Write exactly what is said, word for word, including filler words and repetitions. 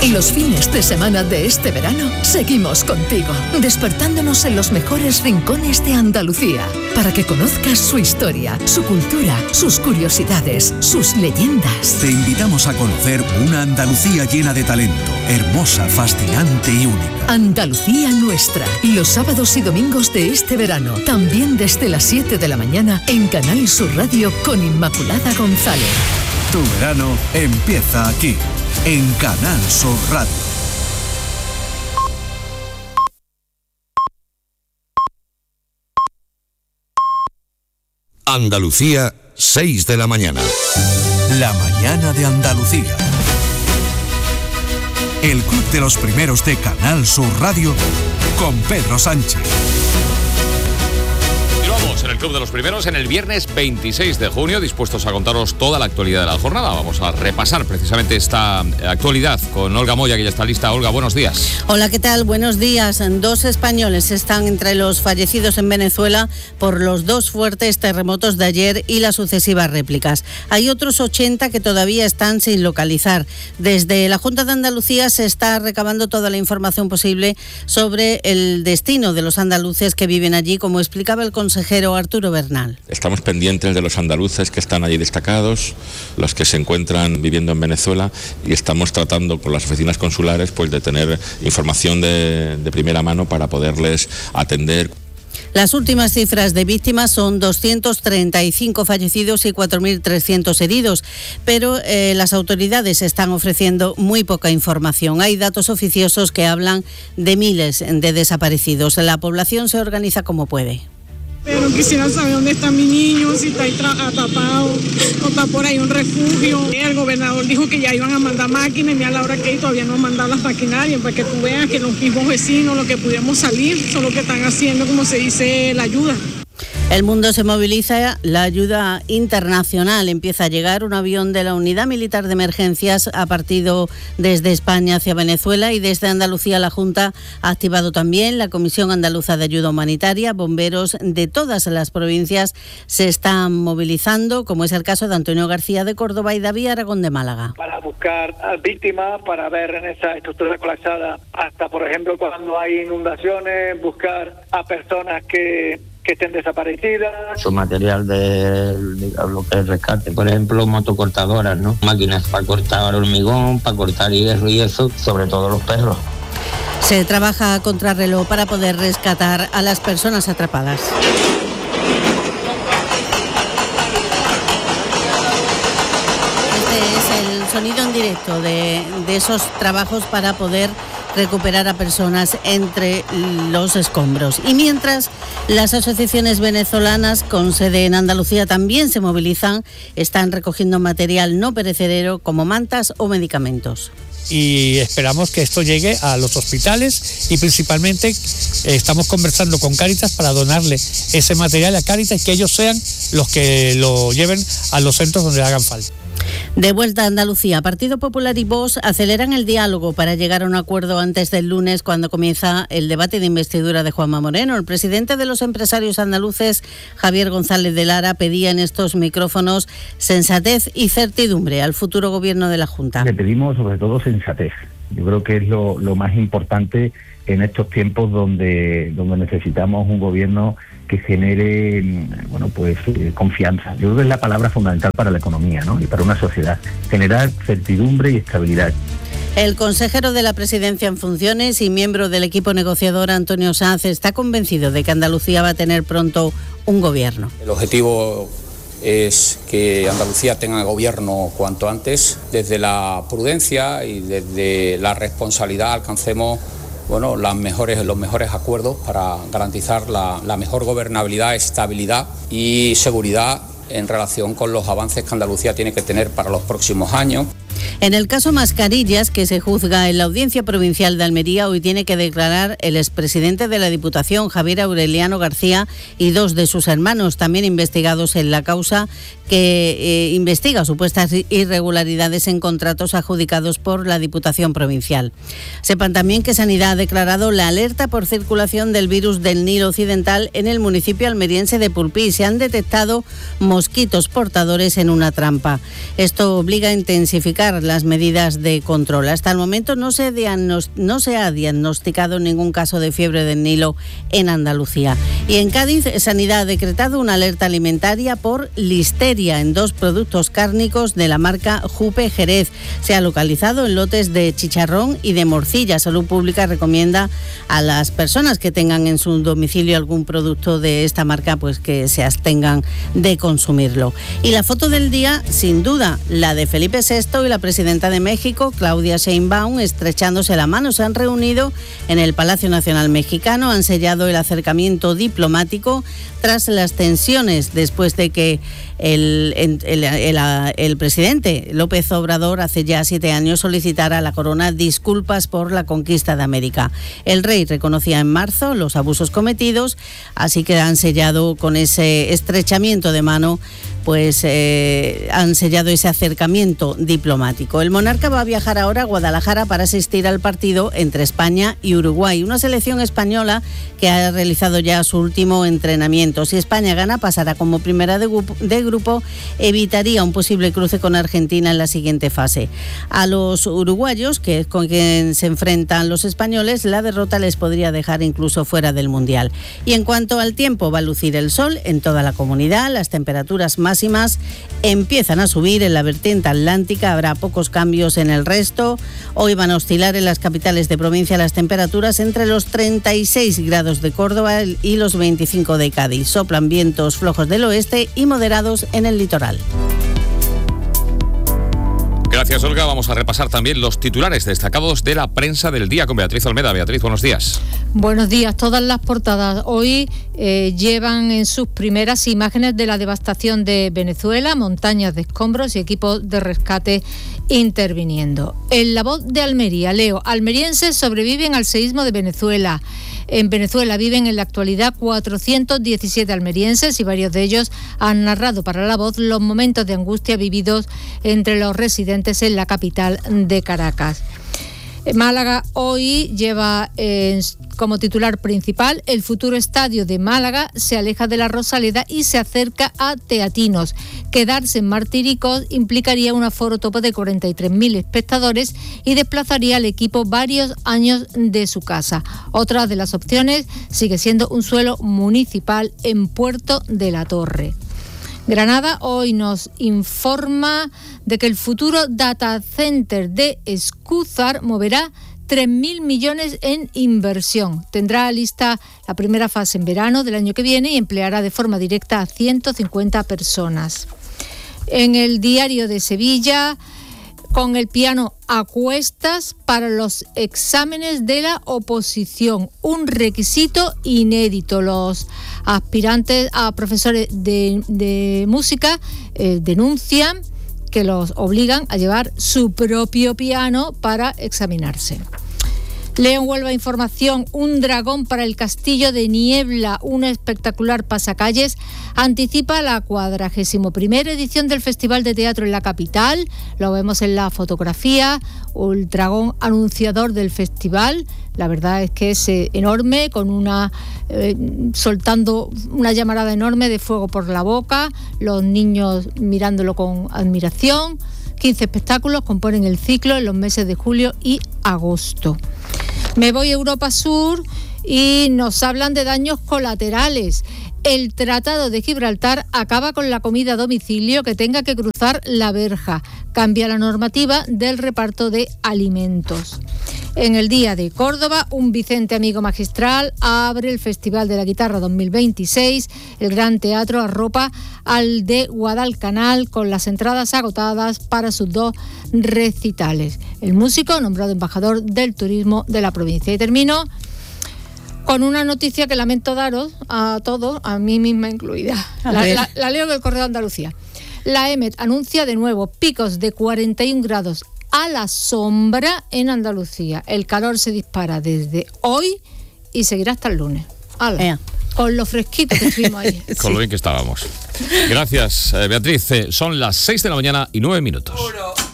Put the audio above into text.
Y los fines de semana de este verano seguimos contigo, despertándonos en los mejores rincones de Andalucía, para que conozcas su historia, su cultura, sus curiosidades, sus leyendas. Te invitamos a conocer una Andalucía llena de talento, hermosa, fascinante y única. Andalucía nuestra, los sábados y domingos de este verano, también desde las siete de la mañana en Canal Sur Radio con Inmaculada González. Tu verano empieza aquí, en Canal Sur Radio. Andalucía, seis de la mañana. La mañana de Andalucía. El club de los primeros de Canal Sur Radio con Pedro Sánchez. En el Club de los Primeros, en el viernes veintiséis de junio, dispuestos a contaros toda la actualidad de la jornada. Vamos a repasar precisamente esta actualidad con Olga Moya, que ya está lista. Olga, buenos días. Hola, ¿qué tal? Buenos días. Dos españoles están entre los fallecidos en Venezuela por los dos fuertes terremotos de ayer y las sucesivas réplicas. Hay otros ochenta que todavía están sin localizar. Desde la Junta de Andalucía se está recabando toda la información posible sobre el destino de los andaluces que viven allí, como explicaba el consejero Arturo Bernal. Estamos pendientes de los andaluces que están allí destacados, los que se encuentran viviendo en Venezuela, y estamos tratando con las oficinas consulares pues de tener información de, de primera mano para poderles atender. Las últimas cifras de víctimas son doscientos treinta y cinco fallecidos y cuatro mil trescientos heridos, pero eh, las autoridades están ofreciendo muy poca información. Hay datos oficiosos que hablan de miles de desaparecidos. La población se organiza como puede. Pero quisiera saber dónde está mi niño, si está atrapado o está por ahí un refugio. El gobernador dijo que ya iban a mandar máquinas, y mira la hora que hay, todavía no han mandado las maquinarias, para que tú veas que los mismos vecinos, los que pudimos salir, son los que están haciendo, como se dice, la ayuda. El mundo se moviliza, la ayuda internacional empieza a llegar. Un avión de la Unidad Militar de Emergencias ha partido desde España hacia Venezuela, y desde Andalucía la Junta ha activado también la Comisión Andaluza de Ayuda Humanitaria. Bomberos de todas las provincias se están movilizando, como es el caso de Antonio García de Córdoba y David Aragón de Málaga. Para buscar a víctimas, para ver en esa estructura colapsada, hasta por ejemplo cuando hay inundaciones, buscar a personas que... que estén desaparecidas. Su material de, de lo que es rescate, por ejemplo, motocortadoras, ¿no? Máquinas para cortar hormigón, para cortar hierro y eso, sobre todo los perros. Se trabaja a contrarreloj para poder rescatar a las personas atrapadas. Este es el sonido en directo de, de esos trabajos para poder recuperar a personas entre los escombros. Y mientras, las asociaciones venezolanas con sede en Andalucía también se movilizan, están recogiendo material no perecedero como mantas o medicamentos. Y esperamos que esto llegue a los hospitales, y principalmente eh, estamos conversando con Cáritas para donarle ese material a Cáritas y que ellos sean los que lo lleven a los centros donde hagan falta. De vuelta a Andalucía, Partido Popular y Vox aceleran el diálogo para llegar a un acuerdo antes del lunes, cuando comienza el debate de investidura de Juanma Moreno. El presidente de los empresarios andaluces, Javier González de Lara, pedía en estos micrófonos sensatez y certidumbre al futuro gobierno de la Junta. Le pedimos sobre todo sensatez. Yo creo que es lo, lo más importante en estos tiempos donde, donde necesitamos un gobierno que genere, bueno, pues eh, confianza. Yo creo que es la palabra fundamental para la economía, ¿no? Y para una sociedad. Generar certidumbre y estabilidad. El consejero de la Presidencia en funciones y miembro del equipo negociador, Antonio Sanz, está convencido de que Andalucía va a tener pronto un gobierno. El objetivo es que Andalucía tenga gobierno cuanto antes. Desde la prudencia y desde la responsabilidad alcancemos bueno, las mejores, los mejores acuerdos para garantizar la, la mejor gobernabilidad, estabilidad y seguridad en relación con los avances que Andalucía tiene que tener para los próximos años. En el caso Mascarillas, que se juzga en la Audiencia Provincial de Almería, hoy tiene que declarar el expresidente de la Diputación, Javier Aureliano García, y dos de sus hermanos, también investigados en la causa que eh, investiga supuestas irregularidades en contratos adjudicados por la Diputación Provincial. Sepan también que Sanidad ha declarado la alerta por circulación del virus del Nilo Occidental en el municipio almeriense de Pulpí. Se han detectado mosquitos portadores en una trampa. Esto obliga a intensificar relajar las medidas de control. Hasta el momento no se, diagnost- no se ha diagnosticado ningún caso de fiebre del Nilo en Andalucía. Y en Cádiz, Sanidad ha decretado una alerta alimentaria por listeria en dos productos cárnicos de la marca Jupe Jerez. Se ha localizado en lotes de chicharrón y de morcilla. Salud Pública recomienda a las personas que tengan en su domicilio algún producto de esta marca, pues que se abstengan de consumirlo. Y la foto del día, sin duda, la de Felipe sexto y la presidenta de México, Claudia Sheinbaum, estrechándose la mano. Se han reunido en el Palacio Nacional Mexicano, han sellado el acercamiento diplomático tras las tensiones después de que el, el, el, el, el presidente López Obrador hace ya siete años solicitara a la corona disculpas por la conquista de América. El rey reconocía en marzo los abusos cometidos, así que han sellado con ese estrechamiento de mano, pues eh, han sellado ese acercamiento diplomático. El monarca va a viajar ahora a Guadalajara para asistir al partido entre España y Uruguay, una selección española que ha realizado ya su último entrenamiento. Si España gana, pasará como primera de grupo, de grupo, evitaría un posible cruce con Argentina en la siguiente fase. A los uruguayos, que es con quien se enfrentan los españoles, la derrota les podría dejar incluso fuera del Mundial. Y en cuanto al tiempo, va a lucir el sol en toda la comunidad, las temperaturas más máximas empiezan a subir en la vertiente atlántica, habrá pocos cambios en el resto. Hoy van a oscilar en las capitales de provincia las temperaturas entre los treinta y seis grados de Córdoba y los veinticinco de Cádiz. Soplan vientos flojos del oeste y moderados en el litoral. Gracias, Olga. Vamos a repasar también los titulares destacados de la prensa del día con Beatriz Olmeda. Beatriz, buenos días. Buenos días. Todas las portadas hoy eh, llevan en sus primeras imágenes de la devastación de Venezuela, montañas de escombros y equipos de rescate interviniendo. En La Voz de Almería, leo: almerienses sobreviven al seísmo de Venezuela. En Venezuela viven en la actualidad cuatrocientos diecisiete almerienses y varios de ellos han narrado para La Voz los momentos de angustia vividos entre los residentes en la capital de Caracas. Málaga hoy lleva eh, como titular principal: el futuro estadio de Málaga se aleja de la Rosaleda y se acerca a Teatinos. Quedarse en Martiricos implicaría un aforo tope de cuarenta y tres mil espectadores y desplazaría al equipo varios años de su casa. Otra de las opciones sigue siendo un suelo municipal en Puerto de la Torre. Granada hoy nos informa de que el futuro data center de Escúzar moverá tres mil millones en inversión. Tendrá lista la primera fase en verano del año que viene y empleará de forma directa a ciento cincuenta personas. En el Diario de Sevilla, con el piano a cuestas para los exámenes de la oposición, un requisito inédito. Los aspirantes a profesores de, de música eh, denuncian que los obligan a llevar su propio piano para examinarse. Leo en Huelva Información: un dragón para el Castillo de Niebla, un espectacular pasacalles, anticipa la cuadragésimo primera edición del Festival de Teatro en la capital. Lo vemos en la fotografía, el dragón anunciador del festival. La verdad es que es eh, enorme, con una eh, soltando una llamarada enorme de fuego por la boca, los niños mirándolo con admiración. quince espectáculos componen el ciclo en los meses de julio y agosto. Me voy a Europa Sur y nos hablan de daños colaterales. El Tratado de Gibraltar acaba con la comida a domicilio que tenga que cruzar la verja. Cambia la normativa del reparto de alimentos. En el Día de Córdoba, un Vicente Amigo magistral abre el Festival de la Guitarra dos mil veintiséis. El Gran Teatro arropa al de Guadalcanal con las entradas agotadas para sus dos recitales. El músico nombrado embajador del turismo de la provincia. Y termino con una noticia que lamento daros a todos, a mí misma incluida. La, la, la leo del Correo de Andalucía. La EMET anuncia de nuevo picos de cuarenta y un grados a la sombra en Andalucía. El calor se dispara desde hoy y seguirá hasta el lunes. ¡Hala! Con lo fresquito que estuvimos ahí. Con lo bien que estábamos. Gracias, Beatriz. Son las seis de la mañana y nueve minutos. Uno.